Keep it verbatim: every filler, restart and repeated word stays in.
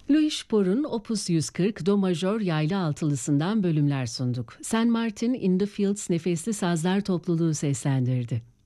Louis Spohr'un Opus yüz kırk Do majör yaylı altılısından bölümler sunduk. Saint Martin in the Fields nefesli sazlar topluluğu seslendirdi.